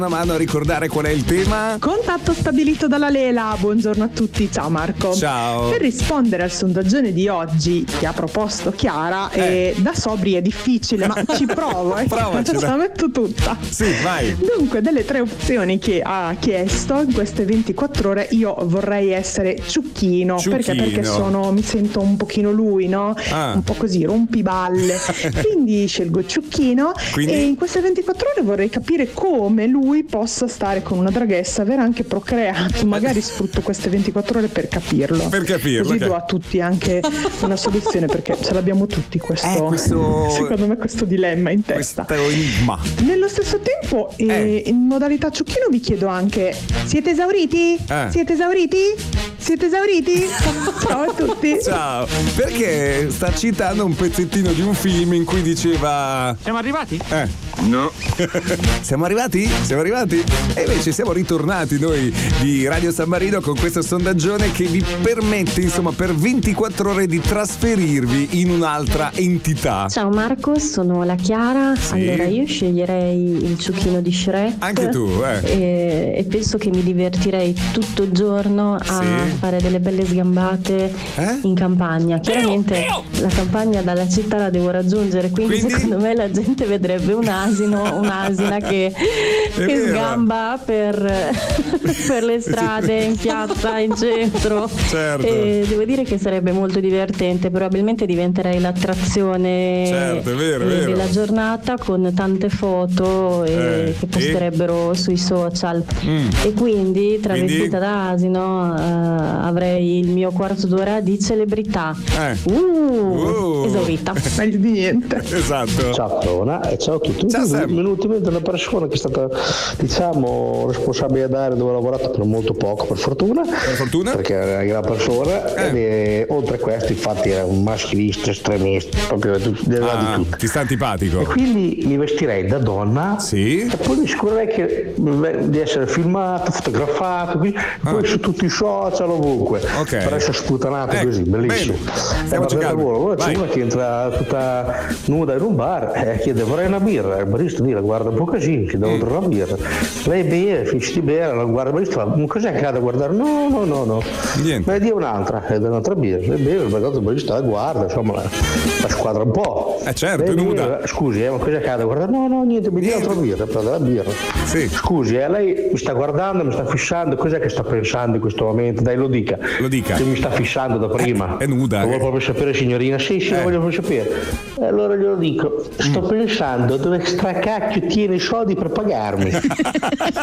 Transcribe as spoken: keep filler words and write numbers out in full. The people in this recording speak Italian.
una mano a ricordare qual è il tema? Contatto stabilito dalla Lela. Buongiorno a tutti, ciao Marco. Ciao. Per rispondere al sondaggione di oggi che ha proposto Chiara, eh. eh, da sobri è difficile, ma ci provo, eh. Provaci, ce la metto tutta. Sì, vai. Dunque, delle tre opzioni che ha chiesto in queste ventiquattro ore, io vorrei essere Ciucchino, Ciucchino. perché perché sono mi sento un pochino lui, no? Ah. Un po' così, rompiballe. Quindi scelgo Ciucchino. Quindi? E in queste ventiquattro ore vorrei capire come lui possa stare con una draghessa, aver anche procreato. Magari sfrutto queste ventiquattro ore per capirlo. Per capirlo. Così okay. do a tutti anche una soluzione, perché ce l'abbiamo tutti questo, eh, questo... secondo me questo dilemma in testa. Questo enigma. Nello stesso tempo, eh. Eh. in modalità Ciucchino vi chiedo anche: siete esauriti? Eh. Siete esauriti? Siete esauriti? Ciao a tutti. Ciao. Perché sta citando un pezzettino di un film in cui diceva: siamo arrivati? Eh. No. Siamo arrivati? Siamo arrivati? E invece siamo ritornati noi di Radio San Marino con questo sondaggione che vi permette, insomma, per ventiquattro ore di trasferirvi in un'altra entità. Ciao Marco, sono la Chiara. Sì. Allora io sceglierei il Ciucchino di Shrek. Anche tu, eh. E, e penso che mi divertirei tutto il giorno a Sì. fare delle belle sgambate Eh? in campagna. Chiaramente la campagna dalla città la devo raggiungere, quindi, Quindi? secondo me la gente vedrebbe un asino, un'asina che, che vero. sgamba per, per le strade, in piazza, in centro. Certo. E devo dire che sarebbe molto divertente. Probabilmente diventerei l'attrazione Certo, è vero, è eh, vero. della giornata, con tante foto eh, Eh, che posterebbero e? sui social. Mm. E quindi, travestita Quindi? da asino, eh, avrei il mio quarto d'ora di celebrità. Eh. Uh, Uh. esaurita. Meglio di niente. Esatto. Ciao Tona e ciao a tutti. Ciao, Sam. Mi è venuta in mente una persona che è stata, diciamo, responsabile d'area dove ho lavorato per molto poco, per fortuna. Per fortuna? Perché era una gran persona. Eh. Ed è, oltre a questo, infatti, era un maschilista, estremista, proprio di, di, Ah, di tutto. ti sta E antipatico. quindi mi vestirei da donna. Sì. E poi mi assicurerei che, di essere filmato, fotografato, quindi, Ah. poi su tutti i social, ovunque. Ok. Per essere sputanato Eh, così, bellissimo. bene. Eh, Stiamo ma per giocando. lavoro, allora Vai. c'è una che entra tutta nuda in un bar e chiede vorrei una birra, il barista lì la guarda un po' così, chiede Mm. una birra. Lei beve, finisce di bere, la guarda il barista, fa, cos'è che ha da guardare? No, no, no, no. Niente. Ma dia un'altra, ed è un'altra birra. Lei beve, il barista la guarda, insomma la, la squadra un po'. Eh, certo, Lei è nuda. beve, scusi, eh, ma cos'è che ha da guardare? No, no, niente, mi dia Niente. un'altra birra, prende la birra. Sì. Scusi, eh, lei mi sta guardando, mi sta fissando, cos'è che sta pensando in questo momento? Dai, lo dica. Lo dica. Che mi sta fissando da prima. È nuda, Lo eh. vuole proprio sapere, signorina? Sì, sì, Eh. lo voglio proprio sapere. E allora glielo dico, sto pensando dove stracacchio tiene i soldi per pagarmi.